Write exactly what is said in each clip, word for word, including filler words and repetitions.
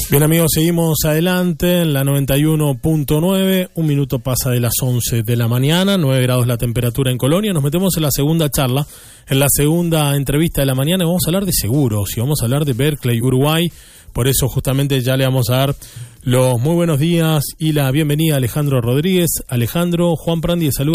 Bien, amigos, seguimos adelante en la noventa y uno punto nueve. Un minuto pasa de las once de la mañana, nueve grados la temperatura en Colonia. Nos metemos en la segunda charla, en la segunda entrevista de la mañana, y vamos a hablar de seguros y vamos a hablar de Berkley, Uruguay. Por eso justamente ya le vamos a dar los muy buenos días y la bienvenida a Alejandro Rodríguez. Alejandro, Juan Prandi, de salud.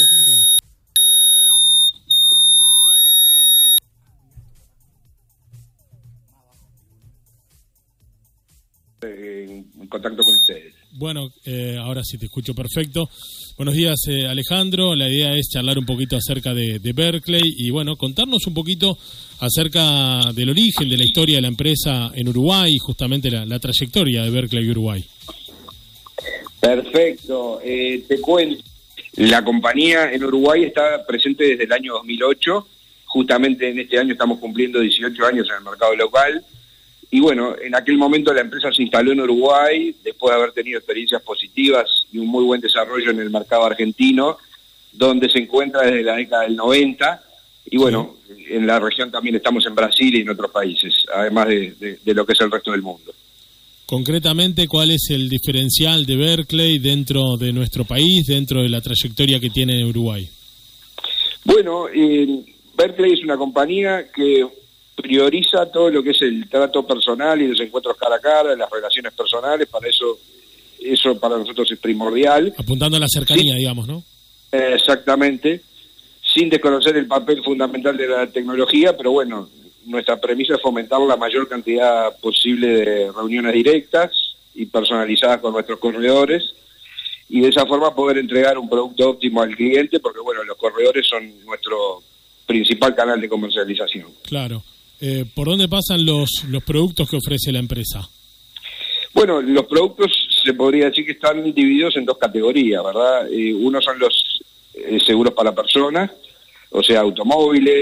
En contacto con ustedes. Bueno, eh, ahora sí te escucho perfecto. Buenos días, eh, Alejandro. La idea es charlar un poquito acerca de, de Berkley y, bueno, contarnos un poquito acerca del origen, de la historia de la empresa en Uruguay y justamente la, la trayectoria de Berkley Uruguay. Perfecto. Eh, te cuento. La compañía en Uruguay está presente desde el año dos mil ocho. Justamente en este año estamos cumpliendo dieciocho años en el mercado local. Y bueno, en aquel momento la empresa se instaló en Uruguay, después de haber tenido experiencias positivas y un muy buen desarrollo en el mercado argentino, donde se encuentra desde la década del noventa. Y bueno, sí, en la región también estamos en Brasil y en otros países, además de, de, de lo que es el resto del mundo. Concretamente, ¿cuál es el diferencial de Berkley dentro de nuestro país, dentro de la trayectoria que tiene en Uruguay? Bueno, eh, Berkley es una compañía que prioriza todo lo que es el trato personal y los encuentros cara a cara, las relaciones personales. Para eso, eso para nosotros es primordial. Apuntando a la cercanía, sí, digamos, ¿no? Eh, exactamente, sin desconocer el papel fundamental de la tecnología, pero bueno, nuestra premisa es fomentar la mayor cantidad posible de reuniones directas y personalizadas con nuestros corredores, y de esa forma poder entregar un producto óptimo al cliente, porque bueno, los corredores son nuestro principal canal de comercialización. Claro. Eh, ¿Por dónde pasan los, los productos que ofrece la empresa? Bueno, los productos se podría decir que están divididos en dos categorías, ¿verdad? Eh, uno son los eh, seguros para personas, o sea, automóviles,